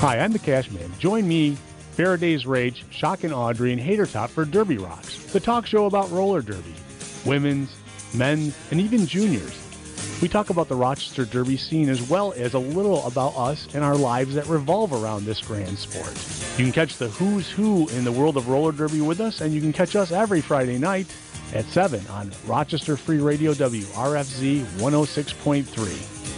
Hi, I'm the Cash Man. Join me, Faraday's Rage, Shock and Audrey, and Hater Top for Derby Rocks, the talk show about roller derby, women's, men's, and even juniors. We talk about the Rochester Derby scene as well as a little about us and our lives that revolve around this grand sport. You can catch the who's who in the world of roller derby with us, and you can catch us every Friday night at 7 on Rochester Free Radio WRFZ 106.3.